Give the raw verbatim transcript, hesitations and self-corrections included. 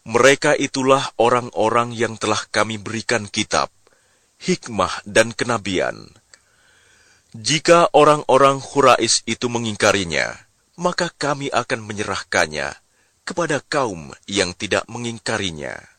Mereka itulah orang-orang yang telah kami berikan kitab, hikmah dan kenabian. Jika orang-orang Quraisy itu mengingkarinya, maka kami akan menyerahkannya kepada kaum yang tidak mengingkarinya.